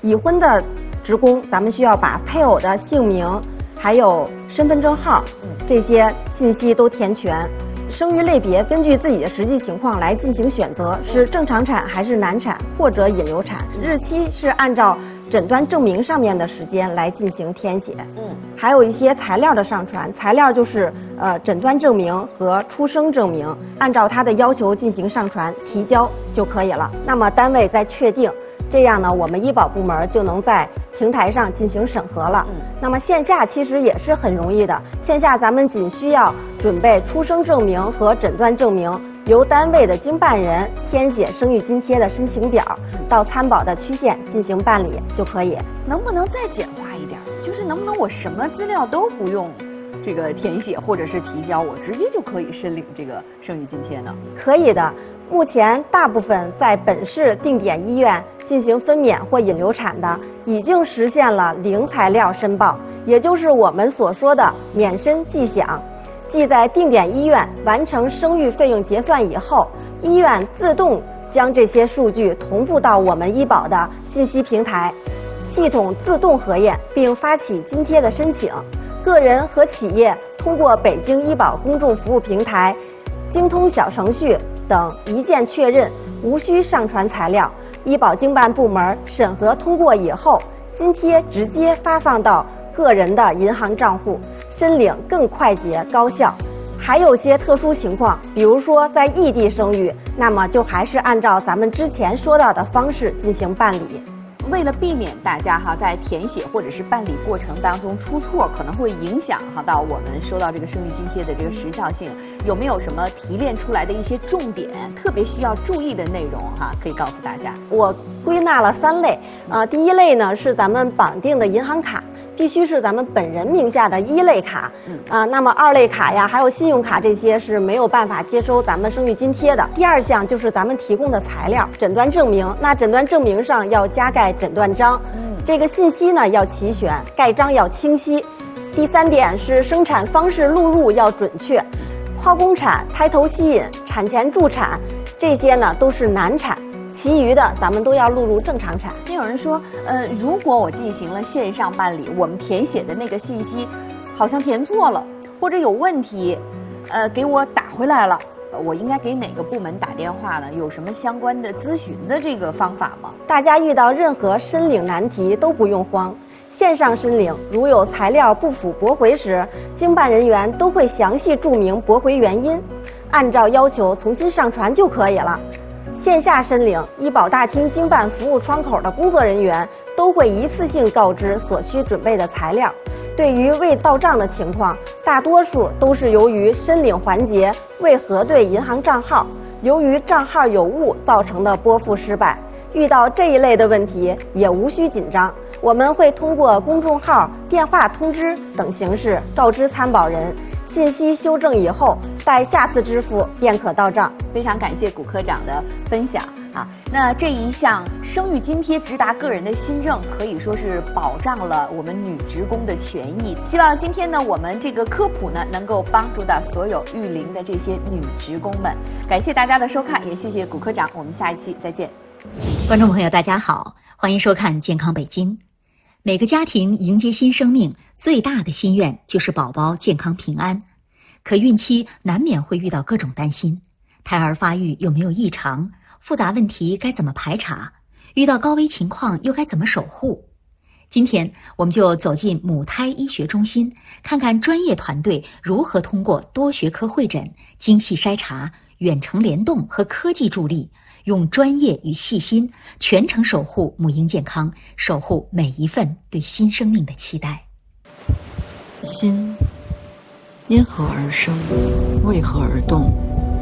已婚的职工，咱们需要把配偶的姓名还有身份证号这些信息都填全。生育类别根据自己的实际情况来进行选择，是正常产还是难产或者引流产。日期是按照诊断证明上面的时间来进行填写。还有一些材料的上传，材料就是诊断证明和出生证明，按照他的要求进行上传提交就可以了。那么单位再确定，这样呢，我们医保部门就能在平台上进行审核了。那么线下其实也是很容易的，线下咱们仅需要准备出生证明和诊断证明，由单位的经办人填写生育津贴的申请表，到参保的区县进行办理就可以。 能不能再简化一点？就是能不能我什么资料都不用这个填写或者是提交，我直接就可以申领这个生育津贴呢？ 可以的。目前大部分在本市定点医院进行分娩或引流产的，已经实现了零材料申报，也就是我们所说的免申即享。即在定点医院完成生育费用结算以后，医院自动将这些数据同步到我们医保的信息平台，系统自动核验并发起津贴的申请。个人和企业通过北京医保公众服务平台、京通小程序等一键确认，无需上传材料。医保经办部门审核通过以后，津贴直接发放到个人的银行账户，申领更快捷高效。还有些特殊情况，比如说在异地生育，那么就还是按照咱们之前说到的方式进行办理。 为了避免大家在填写或者是办理过程当中出错，可能会影响到我们收到这个生育津贴的这个时效性，有没有什么提炼出来的一些重点，特别需要注意的内容可以告诉大家？ 我归纳了3类。第一类呢是咱们绑定的银行卡，必须是咱们本人名下的1类卡。那么2类卡呀，还有信用卡这些是没有办法接收咱们生育津贴的。第2项就是咱们提供的材料，诊断证明。那诊断证明上要加盖诊断章，这个信息呢要齐全，盖章要清晰。第3点是生产方式录入要准确，剖宫产、胎头吸引、产前助产这些呢都是难产。其余的咱们都要录入正常产。 也有人说，如果我进行了线上办理，我们填写的那个信息好像填错了，或者有问题，给我打回来了，我应该给哪个部门打电话呢？有什么相关的咨询的这个方法吗？ 大家遇到任何申领难题都不用慌，线上申领如有材料不符驳回时，经办人员都会详细注明驳回原因，按照要求重新上传就可以了。线下申领，医保大厅经办服务窗口的工作人员都会一次性告知所需准备的材料。对于未到账的情况，大多数都是由于申领环节未核对银行账号，由于账号有误造成的拨付失败。遇到这一类的问题也无需紧张，我们会通过公众号、电话通知等形式告知参保人，信息修正以后，待下次支付便可到账。 非常感谢古科长的分享那这一项生育津贴直达个人的新政，可以说是保障了我们女职工的权益。希望今天呢，我们这个科普呢，能够帮助到所有育龄的这些女职工们。感谢大家的收看，也谢谢古科长，我们下一期再见。 观众朋友，大家好，欢迎收看《健康北京》。每个家庭迎接新生命，最大的心愿就是宝宝健康平安。可孕期难免会遇到各种担心，胎儿发育有没有异常，复杂问题该怎么排查，遇到高危情况又该怎么守护。今天我们就走进母胎医学中心，看看专业团队如何通过多学科会诊、精细筛查、远程联动和科技助力，用专业与细心全程守护母婴健康，守护每一份对新生命的期待。 心因何而生？为何而动？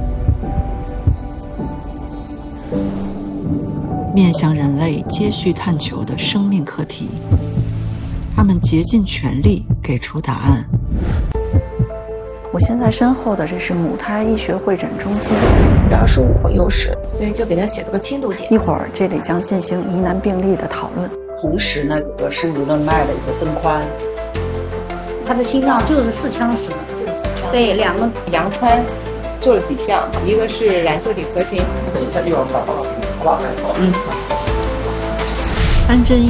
面向人类接续探求的生命课题，他们竭尽全力给出答案。 我现在身后的这是母胎医学会诊中心， 主要是我有史，所以就给他写了个轻度检。 一会儿这里将进行疑难病例的讨论， 同时呢，有个生殖动脉的一个增宽。 他的心脏就是4腔室，对，2个。 杨川做了几项，一个是染色体核心。 等一下就要上好了，好吧？ 安贞